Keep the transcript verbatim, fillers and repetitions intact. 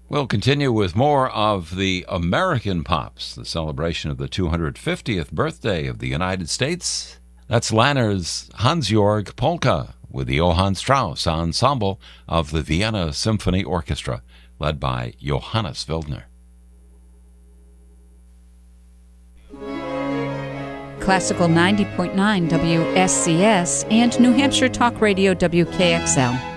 We'll continue with more of the American Pops, the celebration of the two hundred fiftieth birthday of the United States. That's Lanner's Hans-Georg Polka with the Johann Strauss Ensemble of the Vienna Symphony Orchestra, led by Johannes Wildner. Classical ninety point nine W S C S and New Hampshire Talk Radio W K X L.